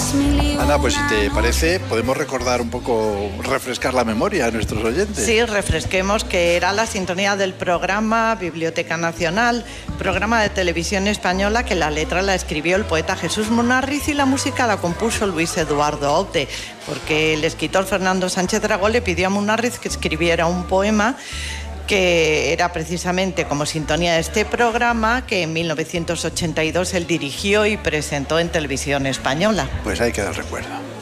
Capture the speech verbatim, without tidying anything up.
Ana, pues si te parece, podemos recordar un poco, refrescar la memoria a nuestros oyentes. Sí, refresquemos que era la sintonía del programa Biblioteca Nacional, programa de televisión española que la letra la escribió el poeta Jesús Munarriz y la música la compuso Luis Eduardo Aute, porque el escritor Fernando Sánchez Dragó le pidió a Munarriz que escribiera un poema que era precisamente como sintonía de este programa que en mil novecientos ochenta y dos él dirigió y presentó en televisión española. Pues ahí queda el recuerdo.